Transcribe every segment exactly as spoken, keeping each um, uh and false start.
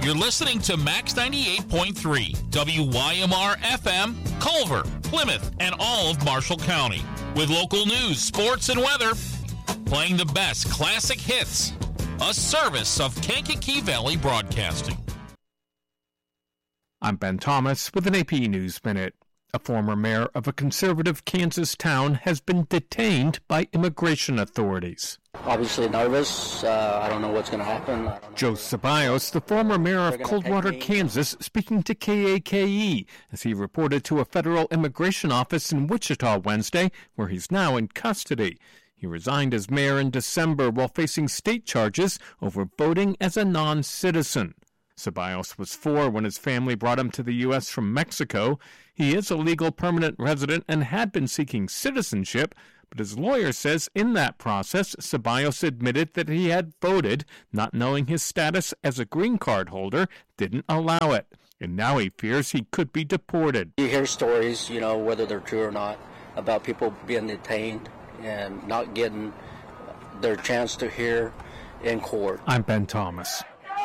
You're listening to Max ninety-eight point three, W Y M R F M, Culver, Plymouth, and all of Marshall County. With local news, sports, and weather, playing the best classic hits. A service of Kankakee Valley Broadcasting. I'm Ben Thomas with an A P News Minute. A former mayor of a conservative Kansas town has been detained by immigration authorities. Obviously nervous. Uh, I don't know what's going to happen. I don't know. Joe Ceballos, the former mayor of Coldwater, Kansas, speaking to K A K E as he reported to a federal immigration office in Wichita Wednesday, where he's now in custody. He resigned as mayor in December while facing state charges over voting as a non-citizen. Ceballos was four when his family brought him to the U S from Mexico. He is a legal permanent resident and had been seeking citizenship, but his lawyer says in that process, Ceballos admitted that he had voted, not knowing his status as a green card holder didn't allow it. And now he fears he could be deported. You hear stories, you know, whether they're true or not, about people being detained and not getting their chance to hear in court. I'm Ben Thomas.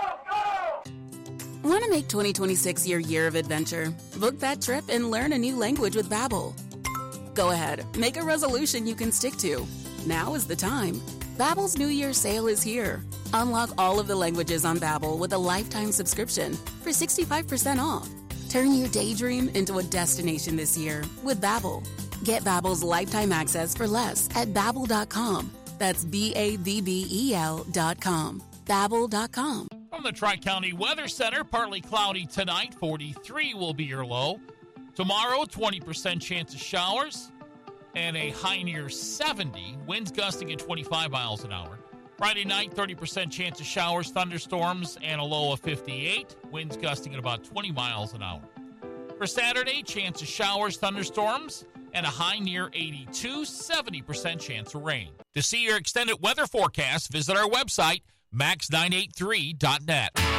Want to make twenty twenty-six your year of adventure? Book that trip and learn a new language with Babbel. Go ahead, make a resolution you can stick to. Now is the time. Babbel's New Year sale is here. Unlock all of the languages on Babbel with a lifetime subscription for sixty-five percent off. Turn your daydream into a destination this year with Babbel. Get Babbel's lifetime access for less at Babbel dot com. That's B A B B E L dot com. Babbel dot com. From the Tri-County Weather Center, partly cloudy tonight, forty-three will be your low. Tomorrow, twenty percent chance of showers and a high near seventy, winds gusting at twenty-five miles an hour. Friday night, thirty percent chance of showers, thunderstorms, and a low of fifty-eight, winds gusting at about twenty miles an hour. For Saturday, chance of showers, thunderstorms, and a high near eighty-two, seventy percent chance of rain. To see your extended weather forecast, visit our website, max nine eight three dot net.